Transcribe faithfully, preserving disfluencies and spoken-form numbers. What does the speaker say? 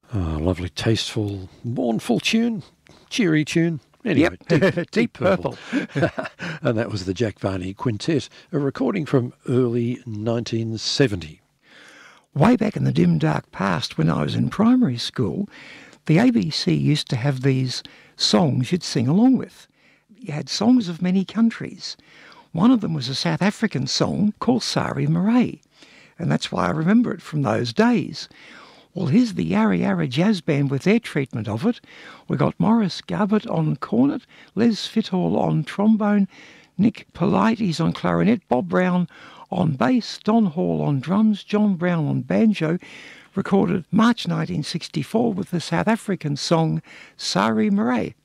Oh, lovely, tasteful, mournful tune, cheery tune. Anyway, yep. Deep, Deep Purple. And that was the Jack Varney Quintet, a recording from early nineteen seventy. Way back in the dim, dark past when I was in primary school, the A B C used to have these songs you'd sing along with. You had songs of many countries. One of them was a South African song called Sari Marais, and that's why I remember it from those days. Well, here's the Yarra Yarra Jazz Band with their treatment of it. We got Morris Garbutt on cornet, Les Fithall on trombone, Nick Polites on clarinet, Bob Brown on bass, Don Hall on drums, John Brown on banjo, recorded March nineteen sixty-four with the South African song Sari Marais.